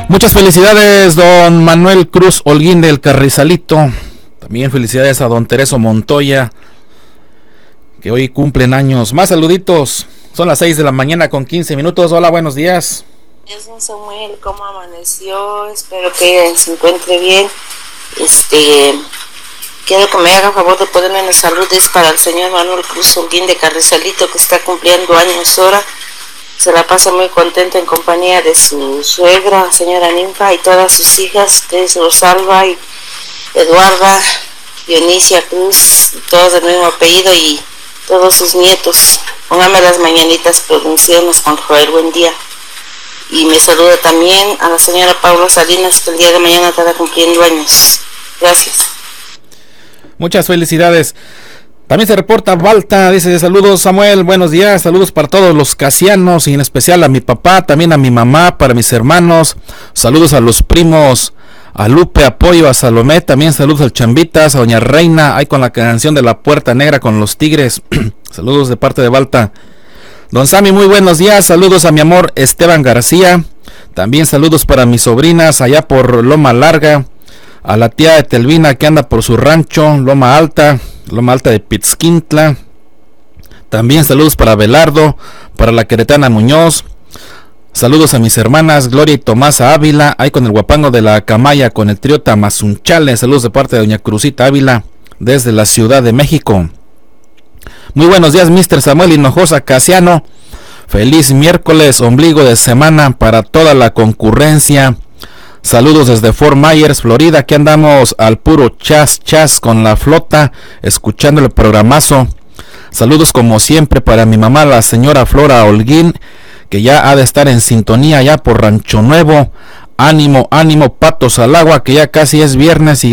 Muchas felicidades, don Manuel Cruz Holguín del Carrizalito. También felicidades a don Tereso Montoya, que hoy cumplen años. Más saluditos. Son las 6 de la mañana con 15 minutos. Hola, buenos días. Es don Samuel, ¿cómo amaneció? Espero que se encuentre bien. Quiero que me haga favor de ponerme los saludos para el señor Manuel Cruz Holguín de Carrizalito, que está cumpliendo años ahora. Se la pasa muy contento en compañía de su suegra, señora Ninfa, y todas sus hijas, que es Rosalba y Eduarda, Dionisia Cruz, todos del mismo apellido, y todos sus nietos. Póngame las mañanitas producciones con Joel, buen día. Y me saluda también a la señora Paula Salinas, que el día de mañana estará cumpliendo años. Gracias. Muchas felicidades. También se reporta Balta, dice: saludos Samuel, buenos días, saludos para todos los casianos y en especial a mi papá, también a mi mamá, para mis hermanos, saludos a los primos, a Lupe, apoyo a Salomé, también saludos al Chambitas, a doña Reina, ahí con la canción de la Puerta Negra con los Tigres. Saludos de parte de Balta. Don Sammy, muy buenos días, saludos a mi amor Esteban García, también saludos para mis sobrinas allá por Loma Larga, a la tía de Telvina que anda por su rancho, Loma Alta de Pitzquintla. También saludos para Belardo, para la queretana Muñoz. Saludos a mis hermanas Gloria y Tomasa Ávila, ahí con el guapango de la Camaya, con el trío Tamazunchale. Saludos de parte de doña Cruzita Ávila, desde la Ciudad de México. Muy buenos días, Mr. Samuel Hinojosa Casiano. Feliz miércoles, ombligo de semana para toda la concurrencia. Saludos desde Fort Myers, Florida, que andamos al puro chas con la flota, escuchando el programazo. Saludos como siempre para mi mamá, la señora Flora Holguín, que ya ha de estar en sintonía ya por Rancho Nuevo. Ánimo, patos al agua, que ya casi es viernes y